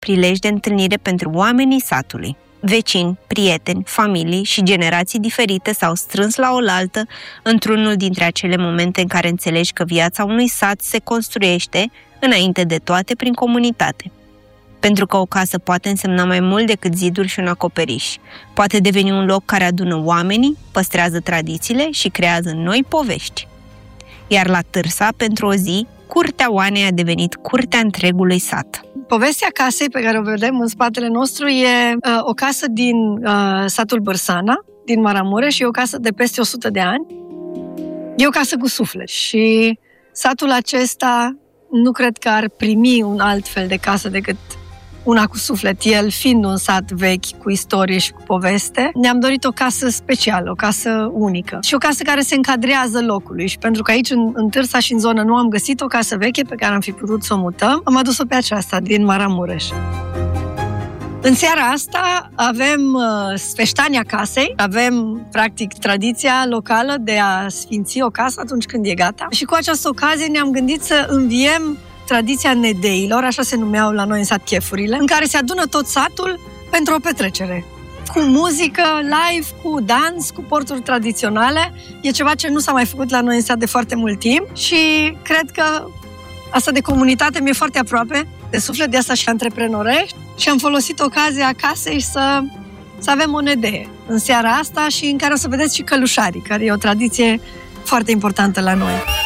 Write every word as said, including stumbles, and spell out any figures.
prilej de întâlnire pentru oamenii satului. Vecini, prieteni, familii și generații diferite s-au strâns la oaltă într-unul dintre acele momente în care înțelegi că viața unui sat se construiește, înainte de toate, prin comunitate. Pentru că o casă poate însemna mai mult decât ziduri și un acoperiș. Poate deveni un loc care adună oamenii, păstrează tradițiile și creează noi povești. Iar la Târsa, pentru o zi, curtea Oanei a devenit curtea întregului sat. Povestea casei pe care o vedem în spatele nostru e uh, o casă din uh, satul Bârsana, din Maramureș, și e o casă de peste o sută de ani. E o casă cu suflet și satul acesta nu cred că ar primi un alt fel de casă decât una cu suflet. El fiind un sat vechi, cu istorie și cu poveste, ne-am dorit o casă specială, o casă unică și o casă care se încadrează locului. Și pentru că aici, în, în Târsa și în zonă, nu am găsit o casă veche pe care am fi putut să o mutăm, am adus-o pe aceasta, din Maramureș. În seara asta avem uh, sfeștania casei, avem, practic, tradiția locală de a sfinți o casă atunci când e gata. Și cu această ocazie ne-am gândit să înviem tradiția nedeilor, așa se numeau la noi în sat chefurile, în care se adună tot satul pentru o petrecere. Cu muzică, live, cu dans, cu porturi tradiționale. E ceva ce nu s-a mai făcut la noi în sat de foarte mult timp și cred că asta de comunitate mi-e foarte aproape de suflet, de asta și antreprenorești, și am folosit ocazia casei să, să avem o nedee în seara asta și în care o să vedeți și călușarii, care e o tradiție foarte importantă la noi.